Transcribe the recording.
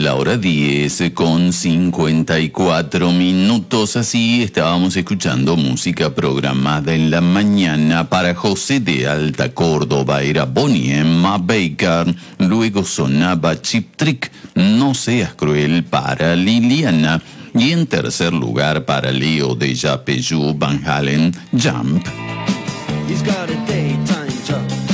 la hora 10:54. Así estábamos escuchando música programada en la mañana para José de Alta Córdoba. Era Bonnie Emma Baker. Luego sonaba Chip Trick, No seas cruel, para Liliana. Y en tercer lugar para Leo de Yapeyú Van Halen, Jump. He's got a daytime job.